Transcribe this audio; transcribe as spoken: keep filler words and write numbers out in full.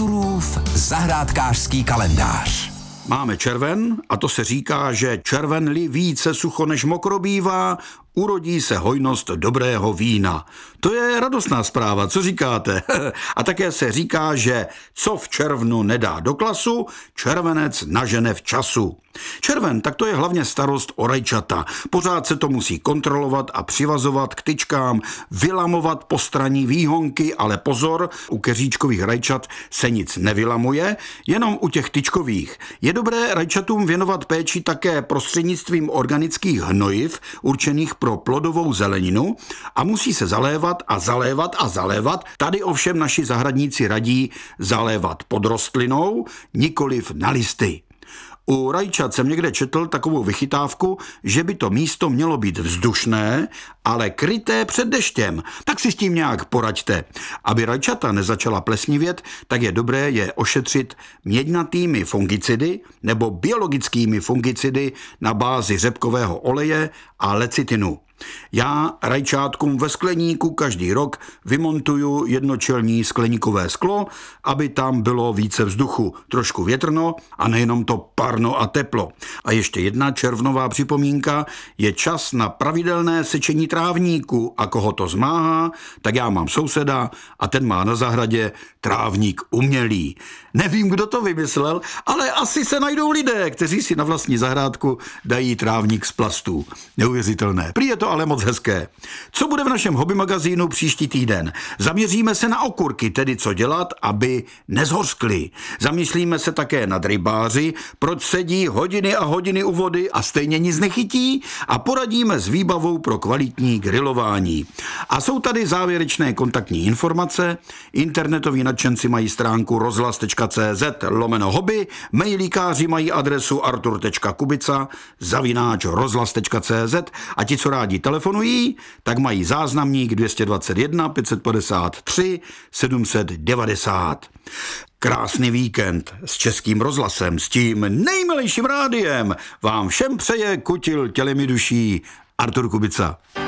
Arturův zahrádkářský kalendář. Máme červen a to se říká, že červen-li více sucho než mokro bývá, urodí se hojnost dobrého vína. To je radostná zpráva, co říkáte? A také se říká, že co v červnu nedá do klasu, červenec nažene v času. Červen, tak to je hlavně starost o rajčata. Pořád se to musí kontrolovat a přivazovat k tyčkám, vylamovat postraní výhonky, ale pozor, u keříčkových rajčat se nic nevylamuje, jenom u těch tyčkových. Je dobré rajčatům věnovat péči také prostřednictvím organických hnojiv určených pro plodovou zeleninu a musí se zalévat a zalévat a zalévat. Tady ovšem naši zahradníci radí zalévat pod rostlinou, nikoliv na listy. U rajčat jsem někde četl takovou vychytávku, že by to místo mělo být vzdušné, ale kryté před deštěm. Tak si s tím nějak poraďte. Aby rajčata nezačala plesnivět, tak je dobré je ošetřit měďnatými fungicidy nebo biologickými fungicidy na bázi řepkového oleje a lecitinu. Já rajčátkům ve skleníku každý rok vymontuju jednočelní skleníkové sklo, aby tam bylo více vzduchu, trošku větrno a nejenom to parno a teplo. A ještě jedna červnová připomínka, je čas na pravidelné sečení trávníku a koho to zmáhá, tak já mám souseda a ten má na zahradě trávník umělý. Nevím, kdo to vymyslel, ale asi se najdou lidé, kteří si na vlastní zahrádku dají trávník z plastů. Neuvěřitelné. Prý je to ale moc hezké. Co bude v našem hobby magazínu příští týden? Zaměříme se na okurky, tedy co dělat, aby nezhořkly. Zamyslíme se také nad rybáři, proč sedí hodiny a hodiny u vody a stejně nic nechytí, a poradíme s výbavou pro kvalitní grilování. A jsou tady závěrečné kontaktní informace. Internetoví nadšenci mají stránku rozhlas tečka cé zet lomeno hobby, mailíkáři mají adresu artur tečka kubica zavináč rozhlas tečka cé zet a ti, co rádi telefonují, tak mají záznamník dvě stě dvacet jedna pět set padesát tři sedm set devadesát. Krásný víkend s Českým rozhlasem, s tím nejmilejším rádiem vám všem přeje Kutil tělem i duší Artur Kubica.